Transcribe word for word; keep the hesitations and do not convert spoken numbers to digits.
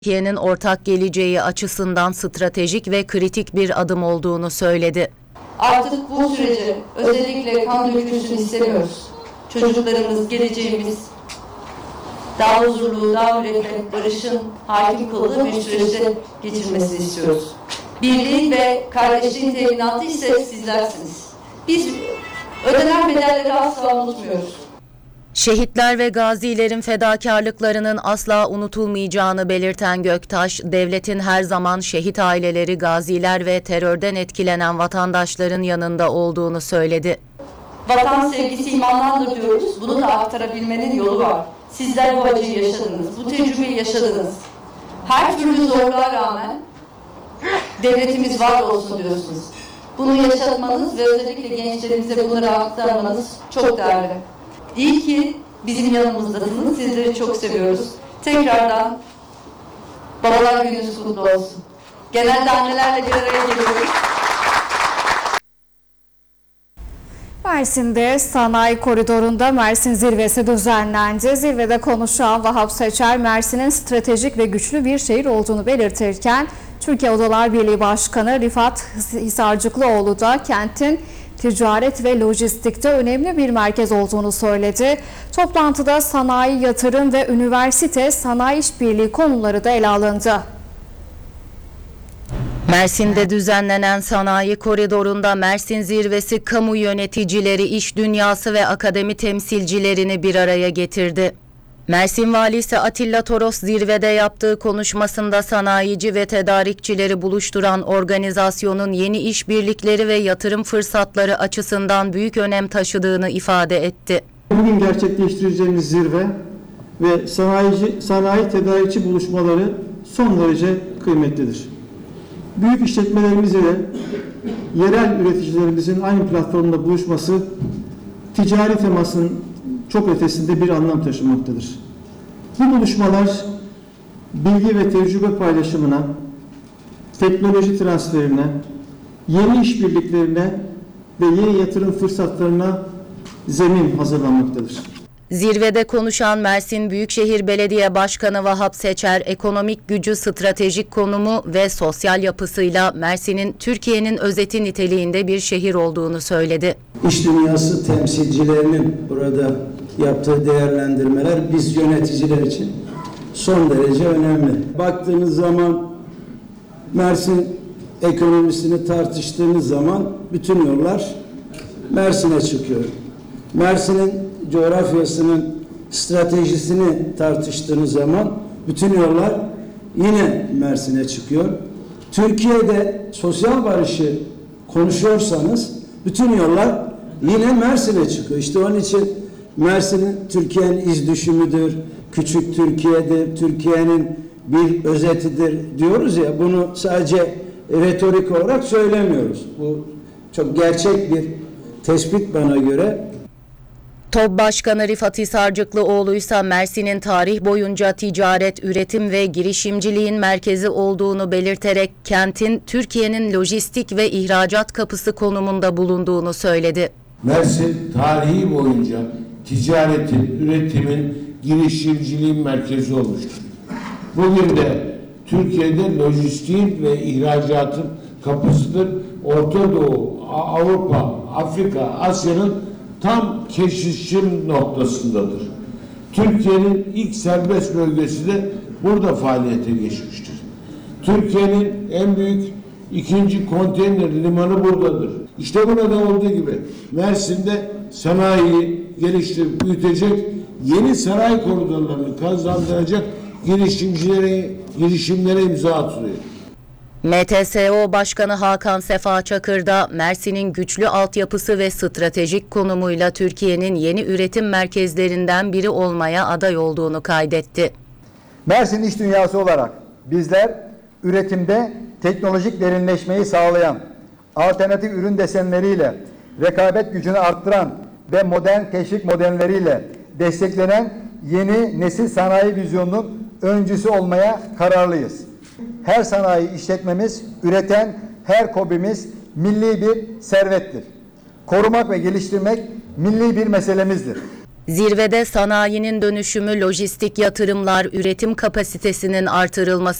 Türkiye'nin ortak geleceği açısından stratejik ve kritik bir adım olduğunu söyledi. Artık bu sürece özellikle kan dökülsün istemiyoruz. Çocuklarımız, geleceğimiz daha huzurlu, daha müreffeh, barışın hakim kıldığı bir süreçte geçirmesini istiyoruz. Birliğin ve kardeşliğin teminatı ise sizlersiniz. Biz ödenen bedelleri asla unutmuyoruz. Şehitler ve gazilerin fedakarlıklarının asla unutulmayacağını belirten Göktaş, devletin her zaman şehit aileleri, gaziler ve terörden etkilenen vatandaşların yanında olduğunu söyledi. Vatan sevgisi imandandır diyoruz. Bunu da aktarabilmenin yolu var. Sizler bu acıyı yaşadınız, bu tecrübeyi yaşadınız. Her türlü zorluğa rağmen devletimiz var olsun diyorsunuz. Bunu yaşatmanız ve özellikle gençlerimize bunları aktarmanız çok değerli. İyi ki bizim yanımızdasınız. Sizleri çok seviyoruz. Tekrardan Babalar Gününüz kutlu olsun. Genelde annelerle bir araya geliyoruz. Mersin'de sanayi koridorunda Mersin zirvesi düzenlendi. Zirvede konuşan Vahap Seçer, Mersin'in stratejik ve güçlü bir şehir olduğunu belirtirken, Türkiye Odalar Birliği Başkanı Rifat Hisarcıklıoğlu da kentin ticaret ve lojistikte önemli bir merkez olduğunu söyledi. Toplantıda sanayi, yatırım ve üniversite sanayi işbirliği konuları da ele alındı. Mersin'de düzenlenen sanayi koridorunda Mersin zirvesi kamu yöneticileri, iş dünyası ve akademi temsilcilerini bir araya getirdi. Mersin Valisi Atilla Toros zirvede yaptığı konuşmasında sanayici ve tedarikçileri buluşturan organizasyonun yeni işbirlikleri ve yatırım fırsatları açısından büyük önem taşıdığını ifade etti. Bugün gerçekleştireceğimiz zirve ve sanayici, sanayi tedarikçi buluşmaları son derece kıymetlidir. Büyük işletmelerimiz ile yerel üreticilerimizin aynı platformda buluşması ticari temasının çok ötesinde bir anlam taşımaktadır. Bu buluşmalar bilgi ve tecrübe paylaşımına, teknoloji transferine, yeni işbirliklerine ve yeni yatırım fırsatlarına zemin hazırlamaktadır. Zirvede konuşan Mersin Büyükşehir Belediye Başkanı Vahap Seçer, ekonomik gücü, stratejik konumu ve sosyal yapısıyla Mersin'in Türkiye'nin özeti niteliğinde bir şehir olduğunu söyledi. İş dünyası temsilcilerinin burada yaptığı değerlendirmeler biz yöneticiler için son derece önemli. Baktığınız zaman Mersin ekonomisini tartıştığımız zaman bütün yollar Mersin'e çıkıyor. Mersin'in coğrafyasının stratejisini tartıştığınız zaman bütün yollar yine Mersin'e çıkıyor. Türkiye'de sosyal barışı konuşuyorsanız bütün yollar yine Mersin'e çıkıyor. İşte onun için Mersin'in Türkiye'nin iz düşümüdür, küçük Türkiye'dir, Türkiye'nin bir özetidir diyoruz ya, bunu sadece retorik olarak söylemiyoruz. Bu çok gerçek bir tespit bana göre. TOB Başkanı Rifat Hisarcıklıoğlu ise Mersin'in tarih boyunca ticaret, üretim ve girişimciliğin merkezi olduğunu belirterek kentin Türkiye'nin lojistik ve ihracat kapısı konumunda bulunduğunu söyledi. Mersin tarihi boyunca ticaretin, üretimin, girişimciliğin merkezi olmuştur. Bugün de Türkiye'de lojistiğin ve ihracatın kapısıdır. Orta Doğu, Avrupa, Afrika, Asya'nın tam keşişim noktasındadır. Türkiye'nin ilk serbest bölgesi de burada faaliyete geçmiştir. Türkiye'nin en büyük ikinci konteyner limanı buradadır. İşte burada olduğu gibi Mersin'de sanayiyi geliştirip büyütecek, yeni sanayi koridorlarını kazandıracak girişimcilere, girişimlere imza atılıyor. M T S O Başkanı Hakan Sefa Çakır da Mersin'in güçlü altyapısı ve stratejik konumuyla Türkiye'nin yeni üretim merkezlerinden biri olmaya aday olduğunu kaydetti. Mersin iş dünyası olarak bizler üretimde teknolojik derinleşmeyi sağlayan, alternatif ürün desenleriyle rekabet gücünü arttıran ve modern teşvik modelleriyle desteklenen yeni nesil sanayi vizyonunun öncüsü olmaya kararlıyız. Her sanayi işletmemiz, üreten her KOBİ'miz milli bir servettir. Korumak ve geliştirmek milli bir meselemizdir. Zirvede sanayinin dönüşümü, lojistik yatırımlar, üretim kapasitesinin artırılması